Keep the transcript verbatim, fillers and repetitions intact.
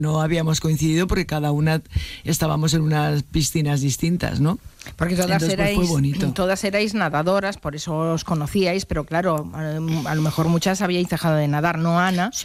no habíamos coincidido porque cada una estábamos en unas piscinas distintas, ¿no? Porque todas Entonces, pues, erais, fue bonito. todas erais nadadoras, por eso os conocíais, pero claro, a lo mejor muchas habíais dejado de nadar, ¿no, Ana?